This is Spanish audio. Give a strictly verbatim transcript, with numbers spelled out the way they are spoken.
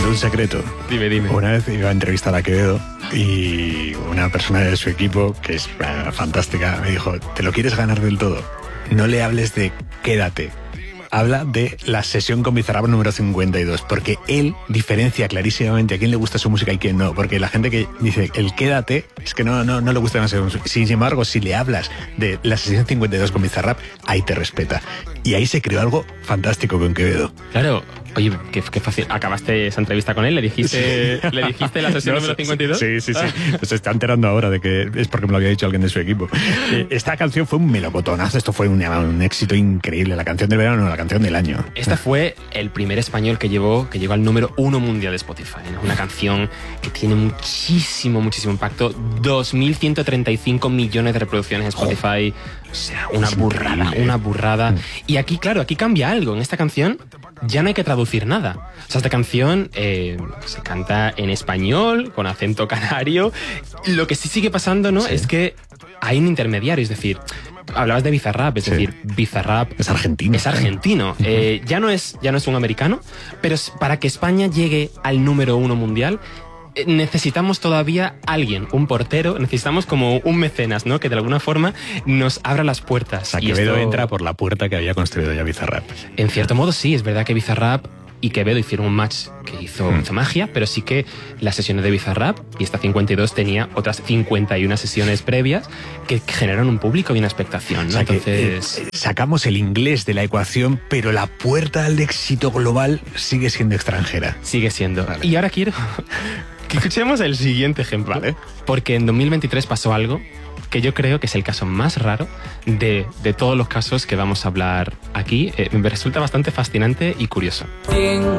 un secreto. Dime, dime. Una vez iba a entrevistar a Quevedo y una persona de su equipo, que es uh, fantástica, me dijo, ¿te lo quieres ganar del todo? No le hables de quédate. Habla de la sesión con Bizarrap número cincuenta y dos, porque él diferencia clarísimamente a quién le gusta su música y quién no, porque la gente que dice el quédate es que no, no, no le gusta demasiado. Sin embargo, si le hablas de la sesión cincuenta y dos con Bizarrap, ahí te respeta. Y ahí se creó algo fantástico con Quevedo. Claro. Oye, qué, qué fácil. ¿Acabaste esa entrevista con él? ¿Le dijiste, ¿le dijiste la sesión no, número cincuenta y dos? Sí, sí, sí. Pues se está enterando ahora de que es porque me lo había dicho alguien de su equipo. Esta canción fue un melocotonazo. Esto fue un, un éxito increíble. La canción del verano, la canción del año. Esta fue el primer español que llevó, que llegó al número uno mundial de Spotify. Es una canción que tiene muchísimo, muchísimo impacto. dos mil ciento treinta y cinco millones de reproducciones en Spotify. O sea, una es burrada, increíble. una burrada. Y aquí, claro, aquí cambia algo. En esta canción ya no hay que traducir nada. O sea, esta canción eh, se canta en español, con acento canario. Lo que sí sigue pasando, ¿no? Sí. Es que hay un intermediario, es decir, hablabas de Bizarrap, es sí. decir, Bizarrap es argentino. Es argentino. Uh-huh. Eh, ya, no es, ya no es un americano, pero para que España llegue al número uno mundial, necesitamos todavía alguien, un portero, necesitamos como un mecenas, ¿no? Que de alguna forma nos abra las puertas. O sea, Quevedo esto entra por la puerta que había construido ya Bizarrap. En cierto modo sí, es verdad que Bizarrap y Quevedo hicieron un match que hizo, mm. hizo magia, pero sí que las sesiones de Bizarrap y esta cincuenta y dos tenía otras cincuenta y una sesiones previas que generaron un público y una expectación, ¿no? O sea, entonces que, eh, sacamos el inglés de la ecuación, pero la puerta al éxito global sigue siendo extranjera. Sigue siendo. Vale. Y ahora quiero que escuchemos el siguiente ejemplo, vale. Porque en dos mil veintitrés pasó algo que yo creo que es el caso más raro de, de todos los casos que vamos a hablar aquí. Eh, me resulta bastante fascinante y curioso. ¿Quién